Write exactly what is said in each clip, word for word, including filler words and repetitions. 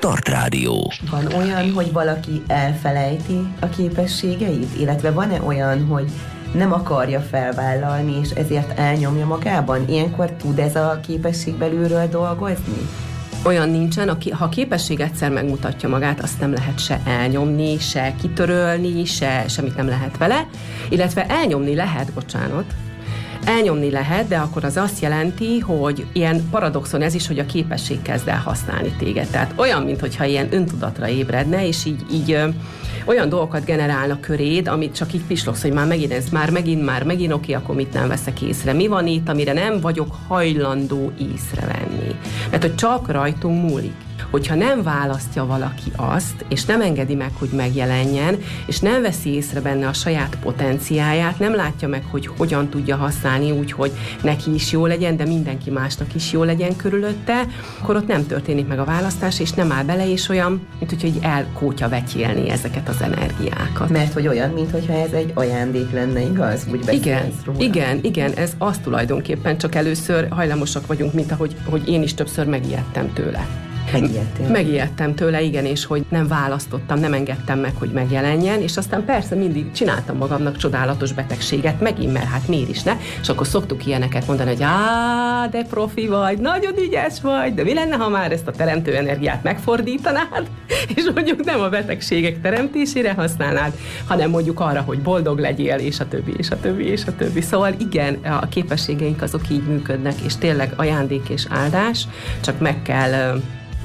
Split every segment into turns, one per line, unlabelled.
Start Rádió.
Van olyan, hogy valaki elfelejti a képességeit? Illetve van-e olyan, hogy nem akarja felvállalni, és ezért elnyomja magában? Ilyenkor tud ez a képesség belülről dolgozni?
Olyan nincsen, aki, ha a képesség egyszer megmutatja magát, azt nem lehet se elnyomni, se kitörölni, se semmit nem lehet vele, illetve elnyomni lehet, bocsánat, elnyomni lehet, de akkor az azt jelenti, hogy ilyen paradoxon ez is, hogy a képesség kezd el használni téged. Tehát olyan, mintha ilyen öntudatra ébredne, és így, így ö, olyan dolgokat generálnak köréd, amit csak így pislogsz, hogy már megint ez, már megint, már megint oké, akkor mit nem veszek észre. Mi van itt, amire nem vagyok hajlandó észrevenni? Mert hogy csak rajtunk múlik. Hogyha nem választja valaki azt, és nem engedi meg, hogy megjelenjen, és nem veszi észre benne a saját potenciáját, nem látja meg, hogy hogyan tudja használni úgy, hogy neki is jó legyen, de mindenki másnak is jó legyen körülötte, akkor ott nem történik meg a választás, és nem áll bele, és olyan, mint hogy elkótya vetyélni ezeket az energiákat.
Mert hogy olyan, mintha ez egy ajándék lenne, igaz? Úgy
igen, igen, igen, ez az tulajdonképpen, csak először hajlamosak vagyunk, mint ahogy hogy én is többször megijedtem tőle.
Megijedtem.
Megijedtem tőle, igen, és hogy nem választottam, nem engedtem meg, hogy megjelenjen, és aztán persze mindig csináltam magamnak csodálatos betegséget, megint, mert hát miért is ne? És akkor szoktuk ilyeneket mondani, hogy á, de profi vagy, nagyon ügyes vagy, de mi lenne, ha már ezt a teremtő energiát megfordítanád, és mondjuk nem a betegségek teremtésére használnád, hanem mondjuk arra, hogy boldog legyél, és a többi, és a többi, és a többi. Szóval igen, a képességeink azok így működnek, és tényleg ajándék és áldás, csak meg kell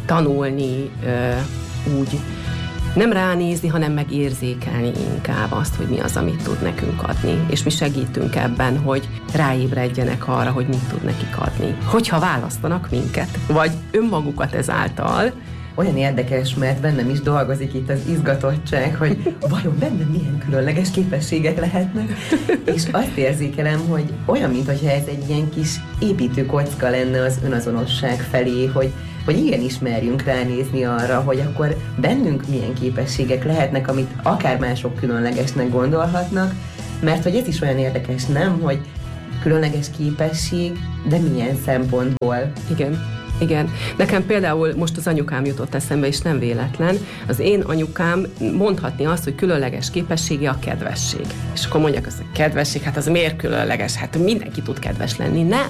tanulni ö, úgy, nem ránézni, hanem megérzékelni inkább azt, hogy mi az, amit tud nekünk adni. És mi segítünk ebben, hogy ráébredjenek arra, hogy mit tud nekik adni. Hogyha választanak minket, vagy önmagukat ezáltal.
Olyan érdekes, mert bennem is dolgozik itt az izgatottság, hogy vajon bennem milyen különleges képességek lehetnek, és azt érzékelem, hogy olyan, mintha ez egy ilyen kis építőkocka lenne az önazonosság felé, hogy hogy igenis merjünk ránézni arra, hogy akkor bennünk milyen képességek lehetnek, amit akár mások különlegesnek gondolhatnak, mert hogy ez is olyan érdekes, nem, hogy különleges képesség, de milyen szempontból.
Igen. Igen. Nekem például most az anyukám jutott eszembe, és nem véletlen. Az én anyukám mondhatni azt, hogy különleges képessége a kedvesség. És akkor mondják azt, hogy kedvesség, hát az miért különleges? Hát mindenki tud kedves lenni. Ne!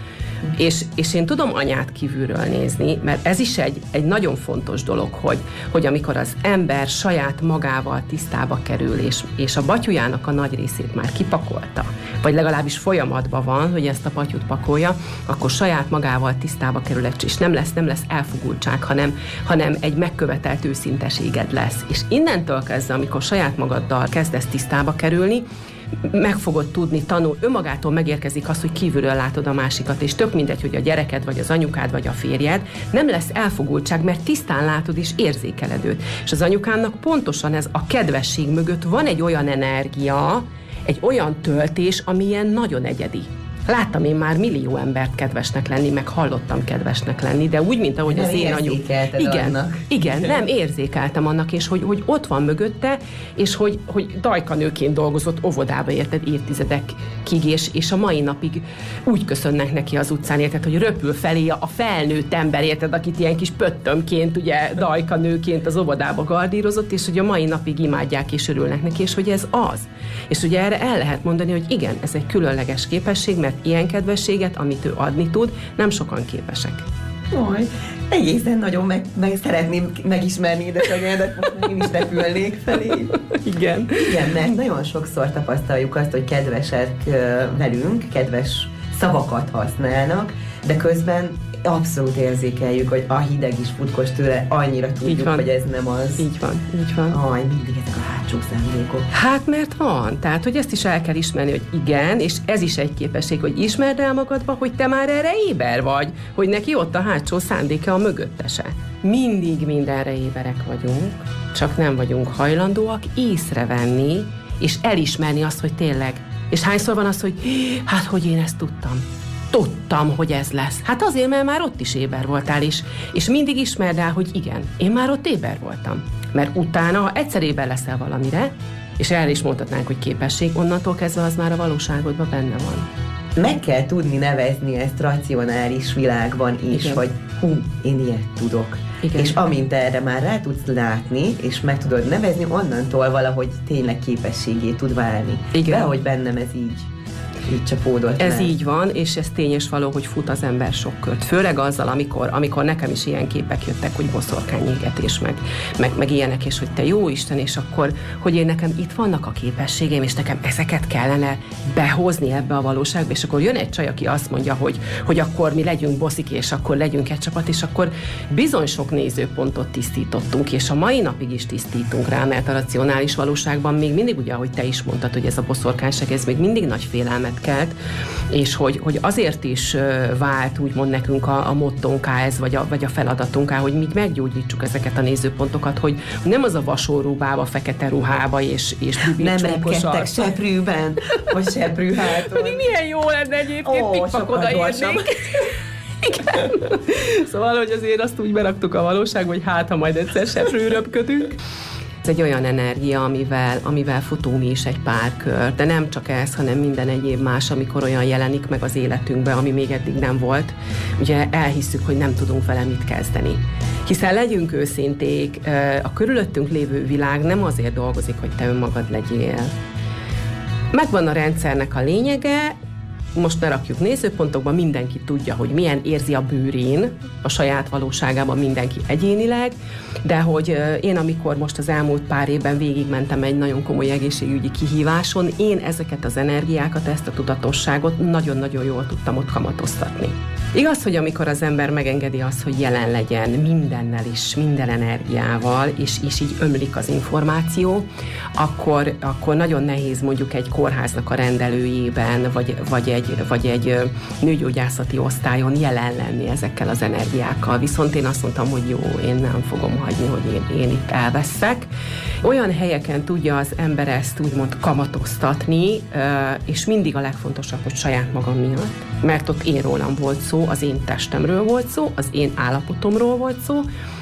És, és én tudom anyát kívülről nézni, mert ez is egy, egy nagyon fontos dolog, hogy, hogy amikor az ember saját magával tisztába kerül, és, és a batyujának a nagy részét már kipakolta, vagy legalábbis folyamatban van, hogy ezt a batyut pakolja, akkor saját magával tisztába kerül, és nem lesz, nem lesz elfogultság, hanem, hanem egy megkövetelt őszinteséged lesz. És innentől kezdve, amikor saját magaddal kezdesz tisztába kerülni, meg fogod tudni tanul, önmagától megérkezik az, hogy kívülről látod a másikat, és tök mindegy, hogy a gyereked, vagy az anyukád, vagy a férjed, nem lesz elfogultság, mert tisztán látod és érzékeled őt. És az anyukámnak pontosan ez a kedvesség mögött van egy olyan energia, egy olyan töltés, ami ilyen nagyon egyedi. Láttam én már millió embert kedvesnek lenni, meg hallottam kedvesnek lenni, de úgy, mint ahogy
nem
az én anyuk. Igen,
annak.
igen, nem érzékeltem annak, és hogy, hogy ott van mögötte, és hogy, hogy dajkanőként dolgozott óvodába, érted, évtizedekig, és, és a mai napig úgy köszönnek neki az utcán, érted, hogy röpül felé a felnőtt ember, érted, akit ilyen kis pöttömként, ugye dajkanőként az óvodába gardírozott, és hogy a mai napig imádják és örülnek neki, és hogy ez az. És ugye erre el lehet mondani, hogy igen, ez egy különleges képesség, mert ilyen kedvességet, amit ő adni tud, nem sokan képesek.
Majd, egészen nagyon meg, meg szeretném megismerni édesanyádat, most én is repülnék felé.
Igen.
Igen, mert nagyon sokszor tapasztaljuk azt, hogy kedvesek velünk, kedves szavakat használnak, de közben abszolút érzékeljük, hogy a hideg is futkos tőle, annyira tudjuk, hogy ez nem az.
Így van, így van.
Aj, mindig ezek a hátsó szándékok.
Hát mert van, tehát hogy ezt is el kell ismerni, hogy igen, és ez is egy képesség, hogy ismerd el magadba, hogy te már erre éber vagy, hogy neki ott a hátsó szándéka a mögöttese. Mindig mindenre éberek vagyunk, csak nem vagyunk hajlandóak észrevenni, és elismerni azt, hogy tényleg. És hányszor van az, hogy hát, hogy én ezt tudtam. Tudtam, hogy ez lesz. Hát azért, mert már ott is éber voltál is. És mindig ismerd el, hogy igen, én már ott éber voltam. Mert utána, ha egyszer éber leszel valamire, és el is mondhatnánk, hogy képesség, onnantól kezdve az már a valóságodban benne van.
Meg kell tudni nevezni ezt racionális világban is, igen, hogy hú, én ilyet tudok. Igen. És amint erre már rá tudsz látni, és meg tudod nevezni, onnantól valahogy tényleg képességé tud válni. Igen. De hogy bennem ez így. Így csapódott
Ez
le.
így van, és ez tényes való, hogy fut az ember sok kört. Főleg azzal, amikor, amikor nekem is ilyen képek jöttek, hogy boszorkányégetés, meg, meg, meg ilyenek, és hogy te jó Isten, és akkor, hogy én nekem itt vannak a képességeim, és nekem ezeket kellene behozni ebbe a valóságba, és akkor jön egy csaj, aki azt mondja, hogy, hogy akkor mi legyünk bosziki, és akkor legyünk egy csapat, és akkor bizony sok nézőpontot tisztítottunk, és a mai napig is tisztítunk rá, mert a racionális valóságban még mindig, ugye, ahogy te is mondtad, hogy ez a boszorkányság, ez még mindig nagy félelmet kelt, és hogy, hogy azért is vált úgymond nekünk a, a mottónká ez, vagy a, vagy a feladatunká, hogy mi meggyógyítsuk ezeket a nézőpontokat, hogy nem az a vasórubába, fekete ruhába és, és
nem repkedtek seprűben, vagy seprűháton.
Pedig milyen jó lenne egyébként,
Ó,
pikpak odaérnénk. Igen. Szóval, hogy azért azt úgy beraktuk a valóságba, hogy hát, ha majd egyszer seprűröpködünk. Ez egy olyan energia, amivel, amivel futunk mi is egy pár kör, de nem csak ez, hanem minden egyéb más, amikor olyan jelenik meg az életünkben, ami még eddig nem volt. Ugye elhisszük, hogy nem tudunk vele mit kezdeni. Hiszen legyünk őszinték, a körülöttünk lévő világ nem azért dolgozik, hogy te önmagad legyél. Megvan a rendszernek a lényege, most ne rakjuk nézőpontokba, mindenki tudja, hogy milyen érzi a bőrén, a saját valóságában mindenki egyénileg, de hogy én, amikor most az elmúlt pár évben végigmentem egy nagyon komoly egészségügyi kihíváson, én ezeket az energiákat, ezt a tudatosságot nagyon-nagyon jól tudtam ott kamatoztatni. Igaz, hogy amikor az ember megengedi azt, hogy jelen legyen mindennel is, minden energiával, és, és így ömlik az információ, akkor, akkor nagyon nehéz mondjuk egy kórháznak a rendelőjében, vagy, vagy, egy, vagy egy nőgyógyászati osztályon jelen lenni ezekkel az energiákkal. Viszont én azt mondtam, hogy jó, én nem fogom hagyni, hogy én, én itt elveszek. Olyan helyeken tudja az ember ezt úgymond kamatoztatni, és mindig a legfontosabb, hogy saját magam miatt, mert ott én rólam volt szó, az én testemről volt szó, az én állapotomról volt szó,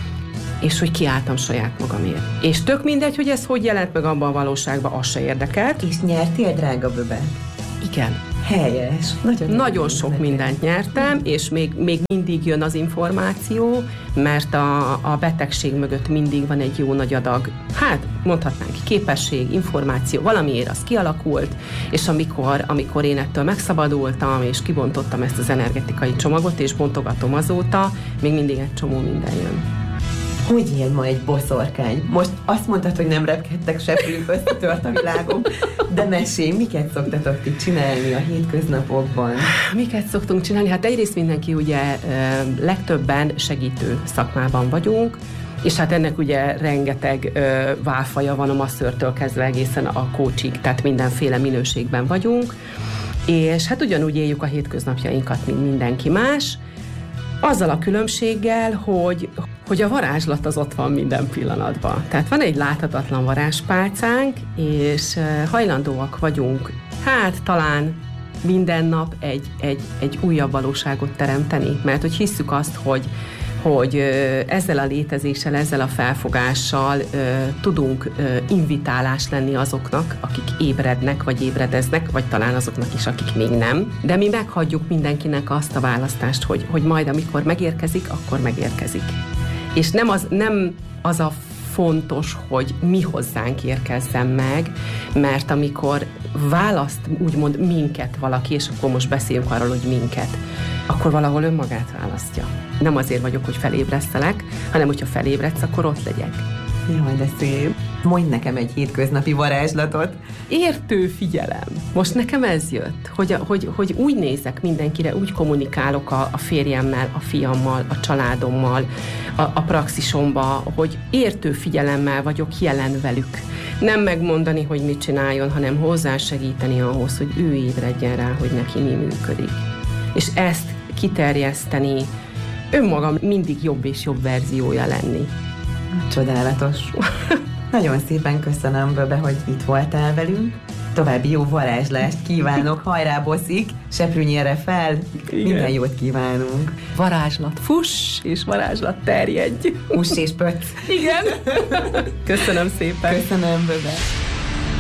és hogy kiálltam saját magamért. És tök mindegy, hogy ez hogy jelent meg abban a valóságban, az se érdekelt.
És nyertél, drága böbe?
Igen.
Helyes. Nagyon,
Nagyon sok neked. mindent nyertem, és még, még mindig jön az információ, mert a, a betegség mögött mindig van egy jó nagy adag, hát mondhatnánk képesség, információ, valamiért az kialakult, és amikor, amikor én ettől megszabadultam, és kibontottam ezt az energetikai csomagot, és bontogatom azóta, még mindig egy csomó minden jön.
Hogy él ma egy boszorkány? Most azt mondtad, hogy nem repkedtek seprűk, összetört a világom, de mesélj, miket szoktatok ti csinálni a hétköznapokban?
Miket szoktunk csinálni? Hát egyrészt mindenki ugye legtöbben segítő szakmában vagyunk, és hát ennek ugye rengeteg ö, válfaja van a masszörtől kezdve egészen a coachig, tehát mindenféle minőségben vagyunk, és hát ugyanúgy éljük a hétköznapjainkat, mint mindenki más, azzal a különbséggel, hogy, hogy a varázslat az ott van minden pillanatban. Tehát van egy láthatatlan varázspálcánk, és hajlandóak vagyunk, hát talán minden nap egy, egy, egy újabb valóságot teremteni, mert hogy hisszük azt, hogy hogy ezzel a létezéssel, ezzel a felfogással tudunk invitálás lenni azoknak, akik ébrednek, vagy ébredeznek, vagy talán azoknak is, akik még nem. De mi meghagyjuk mindenkinek azt a választást, hogy, hogy majd amikor megérkezik, akkor megérkezik. És nem az, nem az a fontos, hogy mi hozzánk érkezzen meg, mert amikor választ úgymond minket valaki, és akkor most beszéljünk arról, hogy minket, akkor valahol önmagát választja. Nem azért vagyok, hogy felébresztelek, hanem hogyha felébredsz, akkor ott legyek.
Jaj, de szép. Mondj nekem egy hétköznapi varázslatot.
Értő figyelem. Most nekem ez jött, hogy, hogy, hogy úgy nézek mindenkire, úgy kommunikálok a, a férjemmel, a fiammal, a családommal, a, a praxisomba, hogy értő figyelemmel vagyok jelen velük. Nem megmondani, hogy mit csináljon, hanem hozzásegíteni ahhoz, hogy ő ébredjen rá, hogy neki mi működik. És ezt kiterjeszteni, önmagam mindig jobb és jobb verziója lenni.
Csodálatos. Nagyon szépen köszönöm, Böbe, hogy itt voltál velünk. További jó varázslást kívánok. Hajrá, boszik, seprűnyére fel. Igen. Minden jót kívánunk.
Varázslat fuss, és varázslat terjedj.
Fuss és pöcc.
Igen. Köszönöm szépen.
Köszönöm, Böbe.